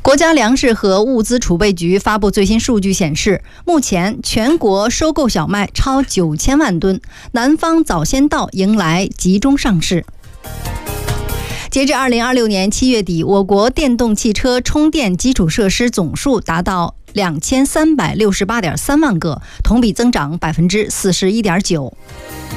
国家粮食和物资储备局发布最新数据显示，目前全国收购小麦超9000万吨，南方早先到迎来集中上市。截至2026年7月底，我国电动汽车充电基础设施总数达到2368.3万个，同比增长41.9%。